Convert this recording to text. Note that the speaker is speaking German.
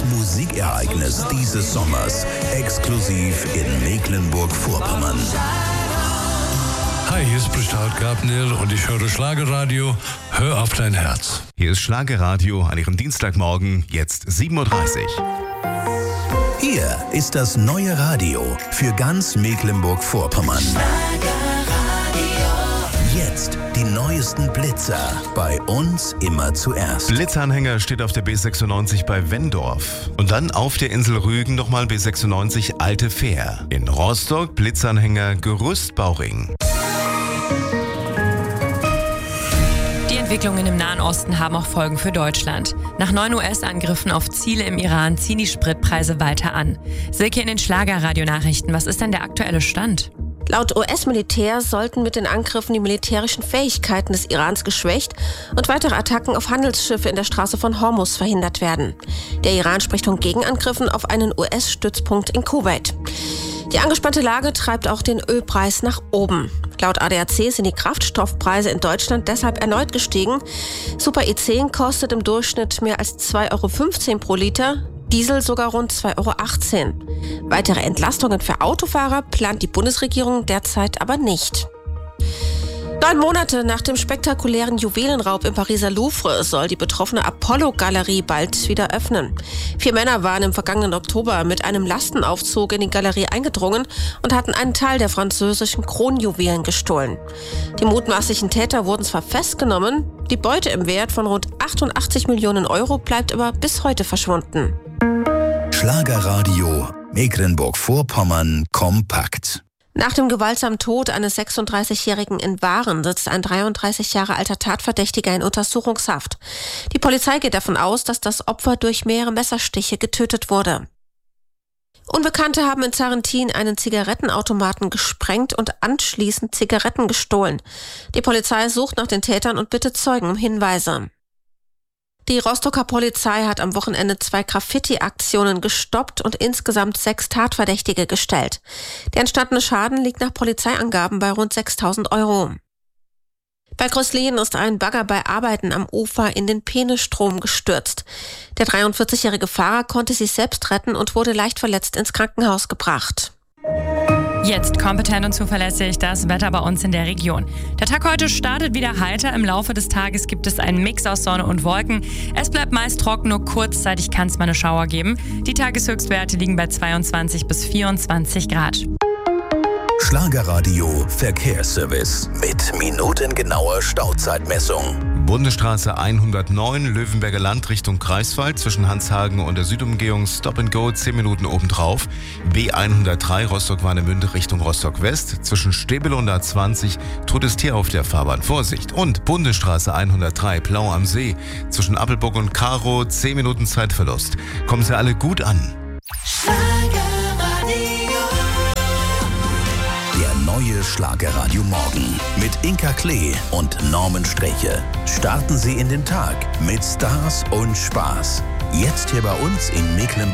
Musikereignis dieses Sommers. Exklusiv in Mecklenburg-Vorpommern. Hi, hier spricht Howard Gabnil und ich höre Schlagerradio. Hör auf dein Herz. Hier ist Schlagerradio an Ihrem Dienstagmorgen, jetzt 7.30 Uhr. Hier ist das neue Radio für ganz Mecklenburg-Vorpommern. Jetzt die neuesten Blitzer. Bei uns immer zuerst. Blitzanhänger steht auf der B96 bei Wendorf. Und dann auf der Insel Rügen nochmal B96 Alte Fähr. In Rostock Blitzanhänger Gerüstbauring. Die Entwicklungen im Nahen Osten haben auch Folgen für Deutschland. Nach 9 US-Angriffen auf Ziele im Iran ziehen die Spritpreise weiter an. Silke in den Schlagerradio-Nachrichten. Was ist denn der aktuelle Stand? Laut US-Militär sollten mit den Angriffen die militärischen Fähigkeiten des Irans geschwächt und weitere Attacken auf Handelsschiffe in der Straße von Hormuz verhindert werden. Der Iran spricht von Gegenangriffen auf einen US-Stützpunkt in Kuwait. Die angespannte Lage treibt auch den Ölpreis nach oben. Laut ADAC sind die Kraftstoffpreise in Deutschland deshalb erneut gestiegen. Super E10 kostet im Durchschnitt mehr als 2,15 € pro Liter, Diesel sogar rund 2,18 €. Weitere Entlastungen für Autofahrer plant die Bundesregierung derzeit aber nicht. 9 Monate nach dem spektakulären Juwelenraub im Pariser Louvre soll die betroffene Apollo-Galerie bald wieder öffnen. 4 Männer waren im vergangenen Oktober mit einem Lastenaufzug in die Galerie eingedrungen und hatten einen Teil der französischen Kronjuwelen gestohlen. Die mutmaßlichen Täter wurden zwar festgenommen, die Beute im Wert von rund 88 Millionen € bleibt aber bis heute verschwunden. Schlagerradio Mecklenburg-Vorpommern kompakt. Nach dem gewaltsamen Tod eines 36-Jährigen in Waren sitzt ein 33 Jahre alter Tatverdächtiger in Untersuchungshaft. Die Polizei geht davon aus, dass das Opfer durch mehrere Messerstiche getötet wurde. Unbekannte haben in Zarrentin einen Zigarettenautomaten gesprengt und anschließend Zigaretten gestohlen. Die Polizei sucht nach den Tätern und bittet Zeugen um Hinweise. Die Rostocker Polizei hat am Wochenende 2 Graffiti-Aktionen gestoppt und insgesamt 6 Tatverdächtige gestellt. Der entstandene Schaden liegt nach Polizeiangaben bei rund 6.000 €. Bei Gröslien ist ein Bagger bei Arbeiten am Ufer in den Peenestrom gestürzt. Der 43-jährige Fahrer konnte sich selbst retten und wurde leicht verletzt ins Krankenhaus gebracht. Jetzt kompetent und zuverlässig das Wetter bei uns in der Region. Der Tag heute startet wieder heiter. Im Laufe des Tages gibt es einen Mix aus Sonne und Wolken. Es bleibt meist trocken, nur kurzzeitig kann es mal eine Schauer geben. Die Tageshöchstwerte liegen bei 22 bis 24 Grad. Schlagerradio Verkehrsservice mit minutengenauer Stauzeitmessung. Bundesstraße 109, Löwenberger Land Richtung Greifswald, zwischen Hanshagen und der Südumgehung Stop and Go, 10 Minuten obendrauf. B103 Rostock-Warnemünde Richtung Rostock-West, zwischen Stäbele und A20, totes Tier auf der Fahrbahn, Vorsicht. Und Bundesstraße 103, Plau am See, zwischen Appelburg und Karow, 10 Minuten Zeitverlust. Kommen Sie alle gut an. Neue Schlagerradio Morgen mit Inka Klee und Norman Streche. Starten Sie in den Tag mit Stars und Spaß. Jetzt hier bei uns in Mecklenburg.